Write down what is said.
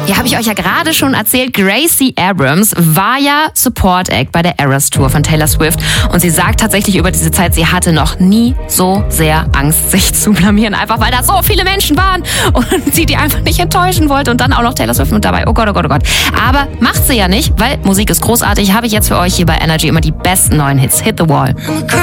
Ja, habe ich euch ja gerade schon erzählt, Gracie Abrams war ja Support Act bei der Eras Tour von Taylor Swift und sie sagt tatsächlich über diese Zeit, sie hatte noch nie so sehr Angst, sich zu blamieren, einfach weil da so viele Menschen waren und sie die einfach nicht enttäuschen wollte und dann auch noch Taylor Swift mit dabei. Oh Gott, oh Gott, oh Gott. Aber macht sie ja nicht, weil Musik ist großartig, habe ich jetzt für euch hier bei Energy immer die besten neuen Hits. Hit the Wall.